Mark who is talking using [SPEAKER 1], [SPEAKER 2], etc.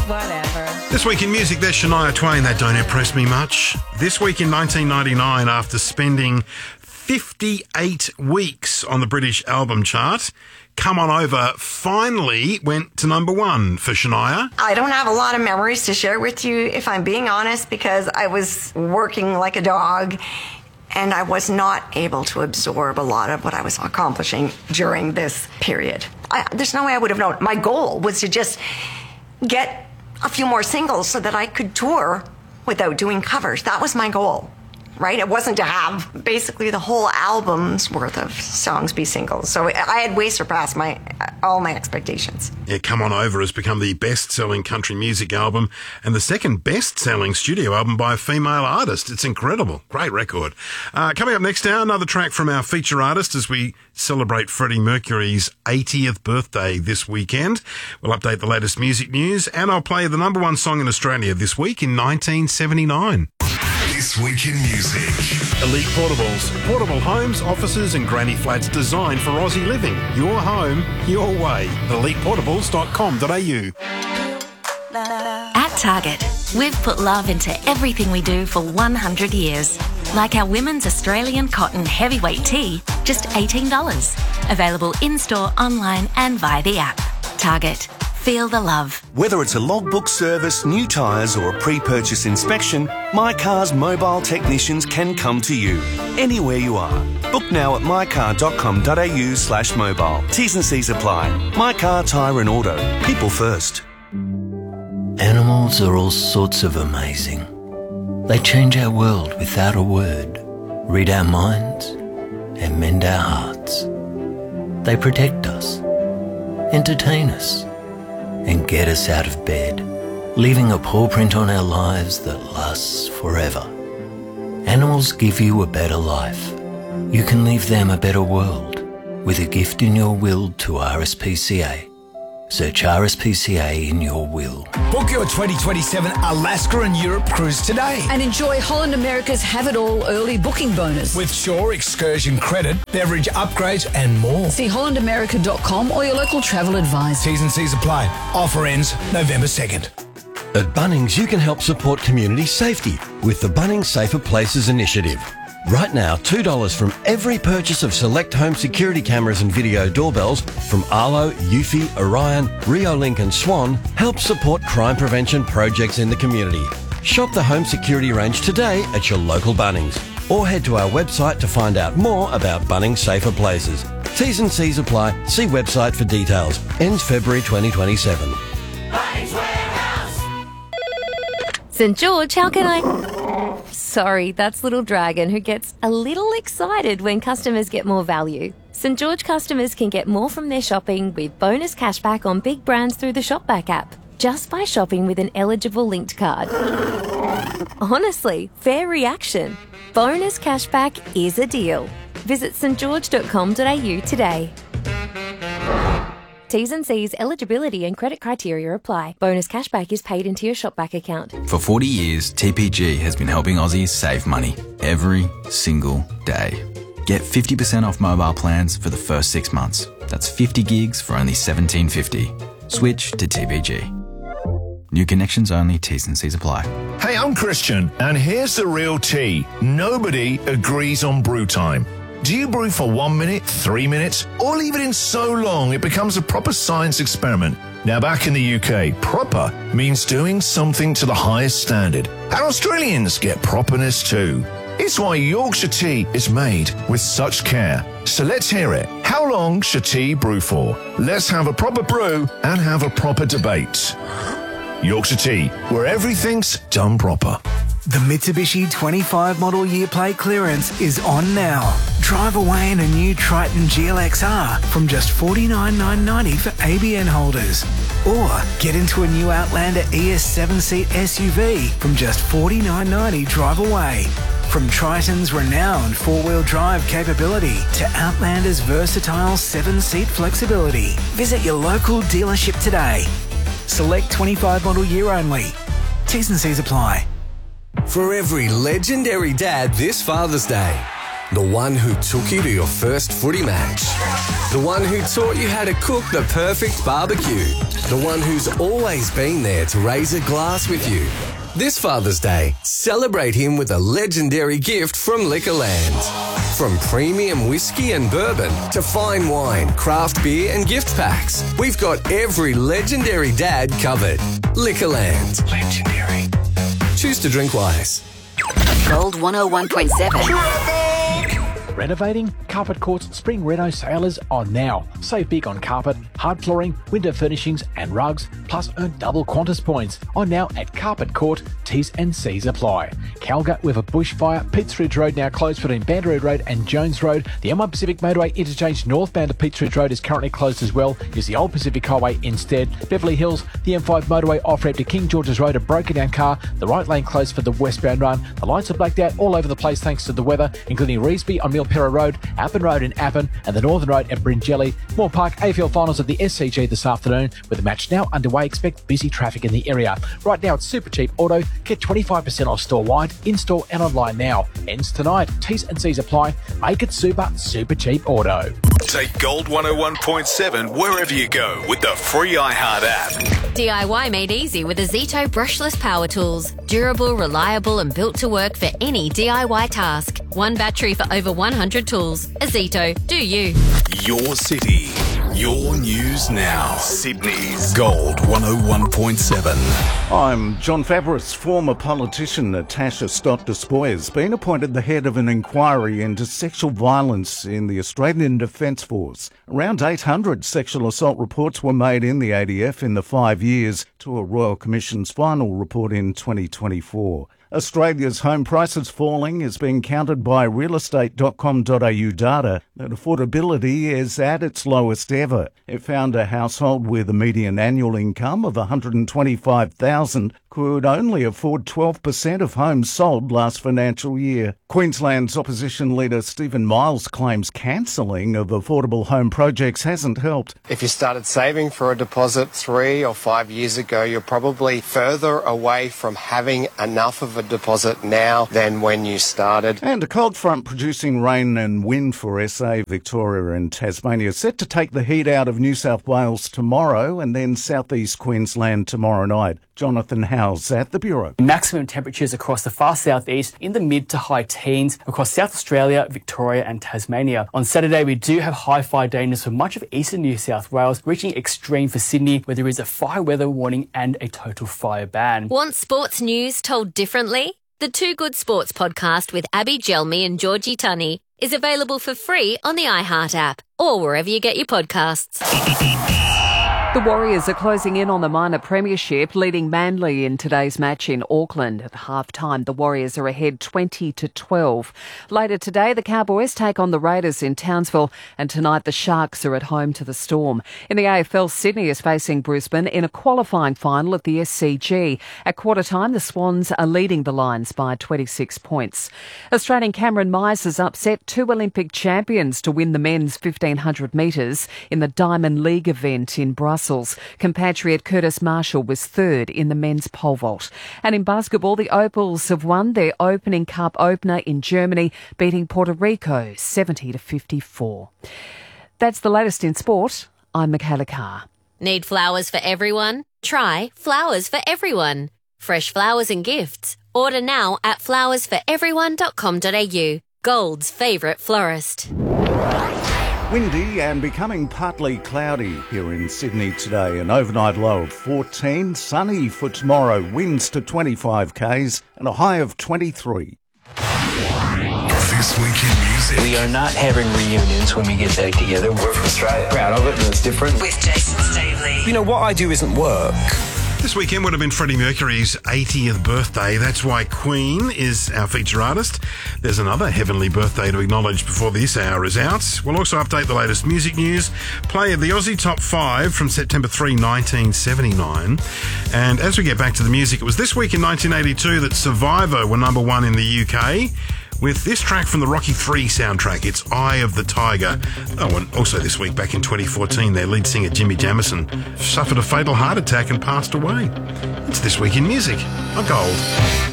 [SPEAKER 1] whatever.
[SPEAKER 2] This week in music, there's Shania Twain. That don't impress me much. This week in 1999, after spending 58 weeks on the British album chart, Come On Over finally went to number one for Shania.
[SPEAKER 3] I don't have a lot of memories to share with you, if I'm being honest, because I was working like a dog and I was not able to absorb a lot of what I was accomplishing during this period. There's no way I would have known. My goal was to just get a few more singles so that I could tour without doing covers. That was my goal, right? It wasn't to have basically the whole album's worth of songs be singles. So I had way surpassed all my expectations.
[SPEAKER 2] Yeah, Come On Over has become the best-selling country music album and the second best-selling studio album by a female artist. It's incredible. Great record. Coming up next now, another track from our feature artist as we celebrate Freddie Mercury's 80th birthday this weekend. We'll update the latest music news and I'll play the number one song in Australia this week in 1979.
[SPEAKER 4] This Week in Music.
[SPEAKER 2] Elite Portables. Portable homes, offices and granny flats designed for Aussie living. Your home, your way. ElitePortables.com.au.
[SPEAKER 5] At Target, we've put love into everything we do for 100 years. Like our women's Australian cotton heavyweight tee, just $18. Available in-store, online and via the app. Target. Feel the love.
[SPEAKER 6] Whether it's a logbook service, new tyres or a pre-purchase inspection, My Car's mobile technicians can come to you, anywhere you are. Book now at mycar.com.au/mobile. T's and C's apply. My Car Tyre and Auto. People first.
[SPEAKER 7] Animals are all sorts of amazing. They change our world without a word, read our minds and mend our hearts. They protect us, entertain us, and get us out of bed, leaving a paw print on our lives that lasts forever. Animals give you a better life. You can leave them a better world with a gift in your will to RSPCA. Search RSPCA in your will.
[SPEAKER 8] Book your 2027 Alaska and Europe cruise today.
[SPEAKER 9] And enjoy Holland America's Have It All early booking bonus.
[SPEAKER 8] With Shore Excursion credit, beverage upgrades and more.
[SPEAKER 9] See hollandamerica.com or your local travel advisor.
[SPEAKER 8] T's and C's apply. Offer ends November 2nd.
[SPEAKER 10] At Bunnings, you can help support community safety with the Bunnings Safer Places initiative. Right now, $2 from every purchase of select home security cameras and video doorbells from Arlo, Eufy, Orion, Riolink and Swan helps support crime prevention projects in the community. Shop the home security range today at your local Bunnings or head to our website to find out more about Bunnings Safer Places. T's and C's apply. See website for details. Ends February 2027.
[SPEAKER 11] Bunnings Warehouse.
[SPEAKER 1] St. George, how can I... Sorry, that's Little Dragon, who gets a little excited when customers get more value. St. George customers can get more from their shopping with bonus cashback on big brands through the Shopback app, just by shopping with an eligible linked card. Honestly, fair reaction. Bonus cashback is a deal. Visit stgeorge.com.au today. T's and C's, eligibility and credit criteria apply. Bonus cashback is paid into your Shopback account.
[SPEAKER 12] For 40 years, TPG has been helping Aussies save money every single day. Get 50% off mobile plans for the first 6 months. That's 50 gigs for only $17.50. Switch to TPG. New connections only, T's and C's apply.
[SPEAKER 4] Hey, I'm Christian, and here's the real tea. Nobody agrees on brew time. Do you brew for 1 minute, 3 minutes, or leave it in so long it becomes a proper science experiment? Now, back in the UK, proper means doing something to the highest standard. And Australians get properness too. It's why Yorkshire tea is made with such care. So let's hear it. How long should tea brew for? Let's have a proper brew and have a proper debate. Yorkshire tea, where everything's done proper.
[SPEAKER 13] The Mitsubishi 25 model year plate clearance is on now. Drive away in a new Triton GLXR from just $49,990 for ABN holders. Or get into a new Outlander ES 7-seat SUV from just $49,990 drive away. From Triton's renowned four-wheel drive capability to Outlander's versatile 7-seat flexibility. Visit your local dealership today. Select 25 model year only. T's and C's apply.
[SPEAKER 14] For every legendary dad this Father's Day, The one who took you to your first footy match. The one who taught you how to cook the perfect barbecue. The one who's always been there to raise a glass with you. This Father's Day, celebrate him with a legendary gift from Liquorland. From premium whiskey and bourbon to fine wine, craft beer and gift packs, we've got every legendary dad covered. Liquorland. Legendary. Choose to drink wise.
[SPEAKER 15] Gold 101.7.
[SPEAKER 16] Renovating? Carpet Court's Spring Reno sale is on now. Save big on carpet, hard flooring, window furnishings and rugs, plus earn double Qantas points. On now at Carpet Court. T's and C's apply. Calgary with a bushfire. Pitts Ridge Road now closed between Bandaroo Road and Jones Road. The M1 Pacific Motorway interchange northbound of Pitts Ridge Road is currently closed as well. Use the old Pacific Highway instead. Beverly Hills, the M5 motorway off-ramp to King George's Road, a broken down car. The right lane closed for the westbound run. The lights are blacked out all over the place thanks to the weather, including Reesby on Milperra Road, Appin Road in Appin, and the Northern Road at Bringelly. Moore Park AFL Finals at the SCG this afternoon. With the match now underway, expect busy traffic in the area. Right now it's Super Cheap Auto. Get 25% off store-wide, in-store and online now. Ends tonight. T's and C's apply. Make it super cheap auto.
[SPEAKER 17] Take Gold 101.7 wherever you go with the free iHeart app.
[SPEAKER 18] DIY made easy with Azito brushless power tools. Durable, reliable and built to work for any DIY task. One battery for over 100 tools. Azito, do you.
[SPEAKER 17] Your city, your news now. Sydney's Gold 101.7.
[SPEAKER 19] I'm John Fabris. Former politician Natasha Stott-Despoy has been appointed the head of an inquiry into sexual violence in the Australian Defence Force. Around 800 sexual assault reports were made in the ADF in the 5 years to a Royal Commission's final report in 2024. Australia's home prices falling is being countered by realestate.com.au data that affordability is at its lowest ever. It found a household with a median annual income of $125,000 could only afford 12% of homes sold last financial year. Queensland's opposition leader Stephen Miles claims cancelling of affordable home projects hasn't helped.
[SPEAKER 20] If you started saving for a deposit 3 or 5 years ago, you're probably further away from having enough of a deposit now than when you started.
[SPEAKER 19] And a cold front producing rain and wind for SA, Victoria and Tasmania set to take the heat out of New South Wales tomorrow and then southeast Queensland tomorrow night. Jonathan Howes at the Bureau.
[SPEAKER 21] Maximum temperatures across the far southeast in the mid to high teens across South Australia, Victoria and Tasmania. On Saturday, we do have high fire dangers for much of eastern New South Wales, reaching extreme for Sydney, where there is a fire weather warning and a total fire ban.
[SPEAKER 18] Want sports news told differently? The Two Good Sports podcast with Abby Gelmi and Georgie Tunney is available for free on the iHeart app or wherever you get your podcasts.
[SPEAKER 22] The Warriors are closing in on the minor premiership, leading Manly in today's match in Auckland. At half-time, the Warriors are ahead 20-12. Later today, the Cowboys take on the Raiders in Townsville, and tonight the Sharks are at home to the Storm. In the AFL, Sydney is facing Brisbane in a qualifying final at the SCG. At quarter-time, the Swans are leading the Lions by 26 points. Australian Cameron Myers has upset 2 Olympic champions to win the men's 1500 metres in the Diamond League event in Brussels. Compatriot Curtis Marshall was third in the men's pole vault. And in basketball, the Opals have won their opening cup opener in Germany, beating Puerto Rico 70-54. That's the latest in sport. I'm Michaela Carr.
[SPEAKER 18] Need flowers for everyone? Try Flowers for Everyone. Fresh flowers and gifts. Order now at flowersforeveryone.com.au. Gold's favourite florist.
[SPEAKER 19] Windy and becoming partly cloudy here in Sydney today. An overnight low of 14. Sunny for tomorrow. Winds to 25 k's and a high of 23.
[SPEAKER 17] This Week in Music.
[SPEAKER 23] We are not having reunions when we get back together. We're from Australia. Proud of it, and it's different.
[SPEAKER 15] With Jason Stavely.
[SPEAKER 23] You know, what I do isn't work.
[SPEAKER 2] This weekend would have been Freddie Mercury's 80th birthday. That's why Queen is our feature artist. There's another heavenly birthday to acknowledge before this hour is out. We'll also update the latest music news, play the Aussie Top 5 from September 3, 1979. And as we get back to the music, it was this week in 1982 that Survivor were number 1 in the UK. With this track from the Rocky III soundtrack, it's Eye of the Tiger. Oh, and also this week, back in 2014, their lead singer Jimmy Jamison suffered a fatal heart attack and passed away. It's This Week in Music on Gold.